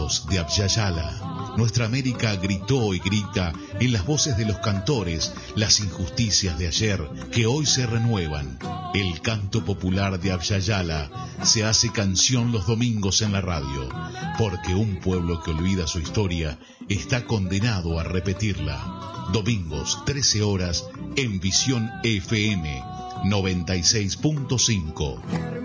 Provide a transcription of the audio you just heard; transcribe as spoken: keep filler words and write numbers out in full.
Domingos de Abya Yala. Nuestra América gritó y grita en las voces de los cantores las injusticias de ayer que hoy se renuevan. El canto popular de Abya Yala se hace canción los domingos en la radio, porque un pueblo que olvida su historia está condenado a repetirla. Domingos, trece horas, en Visión F M noventa y seis punto cinco.